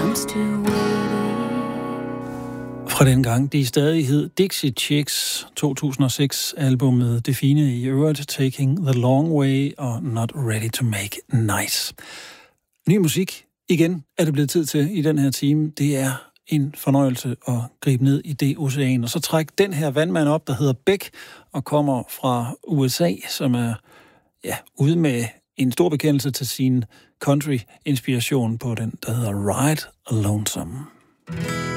Fra dengang de stadig hed Dixie Chicks, 2006 albumet Det Fine i øvrigt, Taking the Long Way og Not Ready to Make Nice. Ny musik, igen er det blevet tid til i den her time. Det er en fornøjelse at gribe ned i det ocean, og så trække den her vandmand op, der hedder Beck, og kommer fra USA, som er ude med en stor bekendelse til sin country-inspiration på den, der hedder Ride Lonesome.